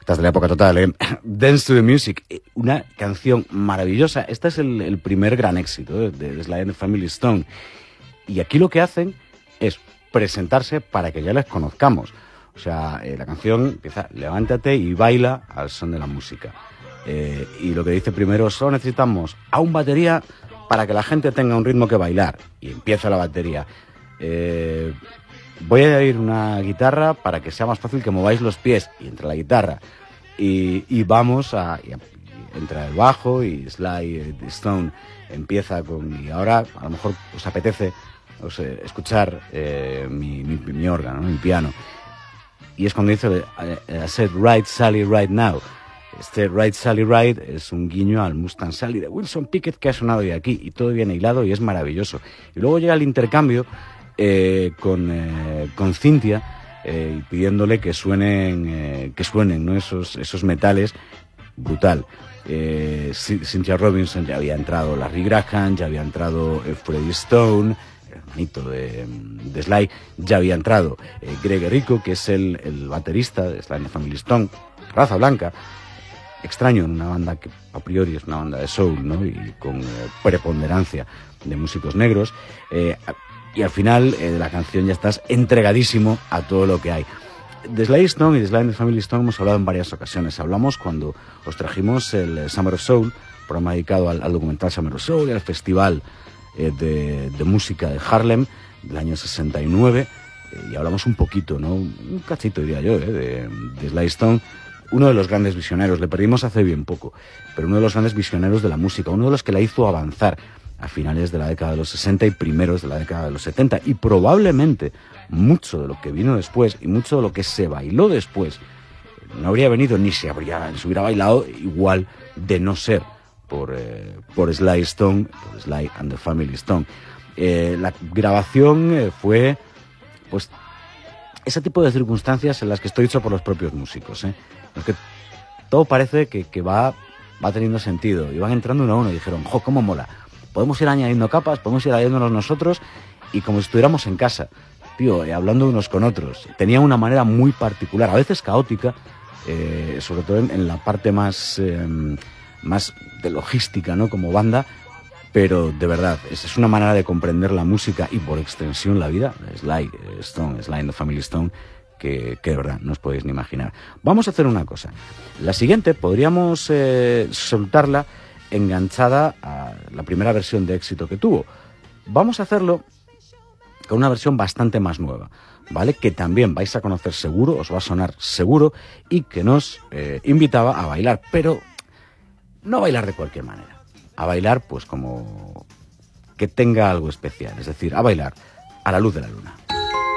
Estás de la época total, ¿eh? Dance to the Music, una canción maravillosa. Este es el primer gran éxito de Sly and the Family Stone. Y aquí lo que hacen es presentarse para que ya les conozcamos. O sea, la canción empieza, levántate y baila al son de la música. Y lo que dice primero, solo necesitamos a un batería para que la gente tenga un ritmo que bailar. Y empieza la batería. Voy a ir una guitarra para que sea más fácil que mováis los pies. Y entra la guitarra. Y vamos a... entra el bajo y Sly Stone empieza con... Y ahora a lo mejor os apetece escuchar mi órgano, ¿no? Mi piano. Y es cuando dice I said right Sally right now. Este Right Sally Right es un guiño al Mustang Sally de Wilson Pickett que ha sonado hoy aquí, y todo viene hilado y es maravilloso. Y luego llega el intercambio con Cynthia, pidiéndole que suenen, ¿no? esos metales, brutal. Cynthia Robinson, ya había entrado Larry Graham, ya había entrado Freddie Stone, el hermanito de Sly, ya había entrado Greg Errico, que es el baterista de Sly and the Family Stone, raza blanca, extraño en una banda que a priori es una banda de soul, ¿no? Y con preponderancia de músicos negros, y al final de la canción ya estás entregadísimo a todo lo que hay. De Sly Stone y de Sly and the Family Stone hemos hablado en varias ocasiones. Hablamos cuando os trajimos el Summer of Soul, programa dedicado al documental Summer of Soul y al festival de música de Harlem del año 69, y hablamos un poquito, ¿no? Un cachito diría yo, de Sly Stone, uno de los grandes visioneros. Le perdimos hace bien poco, pero uno de los grandes visioneros de la música, uno de los que la hizo avanzar a finales de la década de los 60 y primeros de la década de los 70, y probablemente mucho de lo que vino después y mucho de lo que se bailó después no habría venido ni se hubiera bailado igual de no ser por Sly Stone, por Sly and the Family Stone. La grabación fue pues ese tipo de circunstancias en las que estoy hecho por los propios músicos, en los que todo parece que va teniendo sentido, y van entrando uno a uno y dijeron, ¡jo, cómo mola! Podemos ir añadiendo capas, podemos ir añadiéndonos nosotros, y como si estuviéramos en casa, tío, hablando unos con otros. Tenía una manera muy particular, a veces caótica, sobre todo en la parte más de logística, ¿no? Como banda, pero de verdad, es una manera de comprender la música y por extensión la vida. Sly and the Family Stone, que de verdad no os podéis ni imaginar. Vamos a hacer una cosa. La siguiente podríamos soltarla enganchada a la primera versión de éxito que tuvo. Vamos a hacerlo con una versión bastante más nueva, ¿vale? Que también vais a conocer seguro, os va a sonar seguro, y que nos invitaba a bailar, pero no a bailar de cualquier manera, a bailar pues como que tenga algo especial, es decir, a bailar a la luz de la luna.